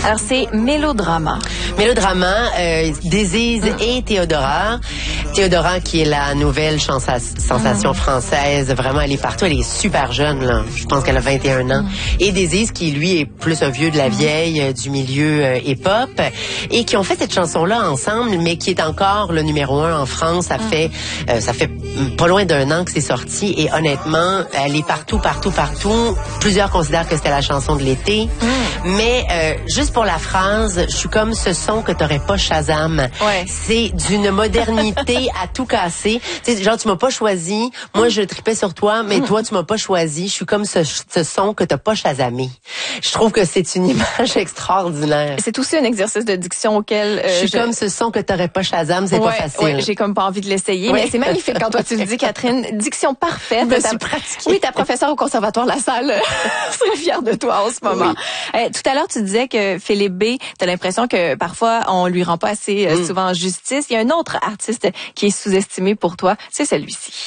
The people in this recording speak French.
Alors, c'est Mélodrama. Mélodrama, Désise et Théodora. Théodora qui est la nouvelle sensation française. Vraiment, elle est partout. Elle est super jeune, là. Je pense qu'elle a 21 ans. Et Désise qui, lui, est plus un vieux de la vieille, du milieu hip-hop. Et qui ont fait cette chanson-là ensemble, mais qui est encore le numéro 1 en France. Ça fait pas loin d'1 an que c'est sorti. Et honnêtement, elle est partout. Plusieurs considèrent que c'était la chanson de l'été. Mais juste pour la phrase, je suis comme ce son que t'aurais pas Shazam. Ouais. C'est d'une modernité à tout casser. Tu sais, genre, tu m'as pas choisi. Moi, je tripais sur toi, mais toi, tu m'as pas choisi. Je suis comme ce son que t'as pas Shazamé. Je trouve que c'est une image extraordinaire. C'est aussi un exercice de diction auquel... je suis comme ce son que t'aurais pas Shazam, c'est pas facile. Ouais, j'ai comme pas envie de l'essayer, mais c'est magnifique quand toi tu le dis, Catherine. Diction parfaite. Je me suis pratiquée. Oui, ta professeure au Conservatoire La Salle serait fière de toi en ce moment. Oui. Tout à l'heure, tu disais que Philippe B, t'as l'impression que parfois on lui rend pas assez souvent justice. Il y a un autre artiste qui est sous-estimé pour toi, c'est celui-ci.